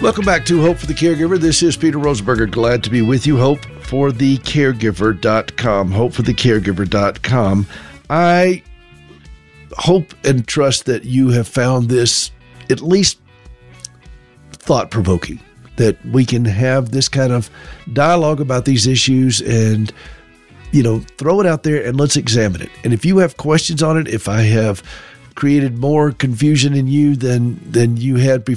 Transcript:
Welcome back to Hope for the Caregiver. This is Peter Rosenberger. Glad to be with you. HopeForTheCaregiver.com. HopeForTheCaregiver.com. I hope and trust that you have found this at least thought-provoking, that we can have this kind of dialogue about these issues and, throw it out there and let's examine it. And if you have questions on it, if I have created more confusion in you than you had before,